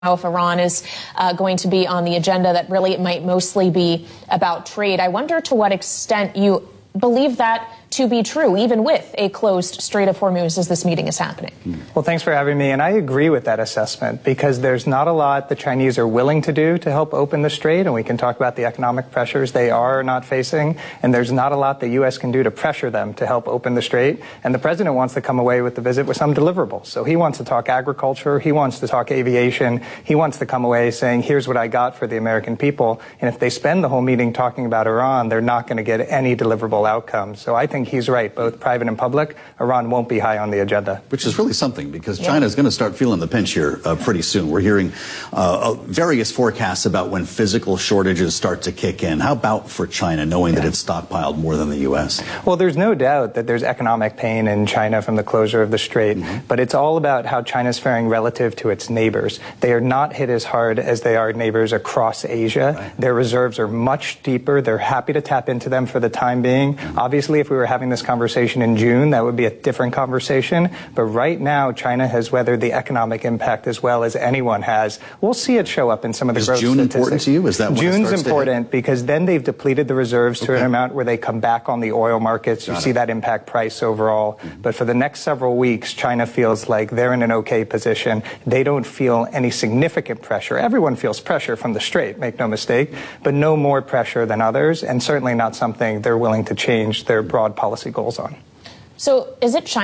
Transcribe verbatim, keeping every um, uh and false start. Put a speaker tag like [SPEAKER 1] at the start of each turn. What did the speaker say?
[SPEAKER 1] if Iran is uh, going to be on the agenda, that really it might mostly be about trade. I wonder to what extent you believe that to be true, even with a closed Strait of Hormuz as this meeting is happening.
[SPEAKER 2] Well, thanks for having me. And I agree with that assessment because there's not a lot the Chinese are willing to do to help open the strait. And we can talk about the economic pressures they are not facing. And there's not a lot the U S can do to pressure them to help open the strait. And the president wants to come away with the visit with some deliverables. So he wants to talk agriculture. He wants to talk aviation. He wants to come away saying, here's what I got for the American people. And if they spend the whole meeting talking about Iran, they're not going to get any deliverable outcomes. So I think he's right, both private and public. Iran won't be high on the agenda.
[SPEAKER 3] Which is really something because yeah. China is going to start feeling the pinch here uh, pretty soon. We're hearing uh, various forecasts about when physical shortages start to kick in. How about for China, knowing yeah. that it's stockpiled more than the U S?
[SPEAKER 2] Well, there's no doubt that there's economic pain in China from the closure of the strait, mm-hmm. but it's all about how China's faring relative to its neighbors. They are not hit as hard as they are neighbors across Asia. Right. Their reserves are much deeper. They're happy to tap into them for the time being. Mm-hmm. Obviously, if we were having this conversation in June, that would be a different conversation. But right now, China has weathered the economic impact as well as anyone has. We'll see it show up in some of the
[SPEAKER 3] is
[SPEAKER 2] growth
[SPEAKER 3] June
[SPEAKER 2] statistics.
[SPEAKER 3] Important to you? Is that when
[SPEAKER 2] June's
[SPEAKER 3] it starts
[SPEAKER 2] important
[SPEAKER 3] to
[SPEAKER 2] because then they've depleted the reserves
[SPEAKER 3] okay.
[SPEAKER 2] to an amount where they come back on the oil markets.
[SPEAKER 3] Got
[SPEAKER 2] you
[SPEAKER 3] it.
[SPEAKER 2] see that impact price overall. Mm-hmm. But for the next several weeks, China feels like they're in an okay position. They don't feel any significant pressure. Everyone feels pressure from the strait, make no mistake, but no more pressure than others, and certainly not something they're willing to change their broad policy goals on.
[SPEAKER 1] So is it China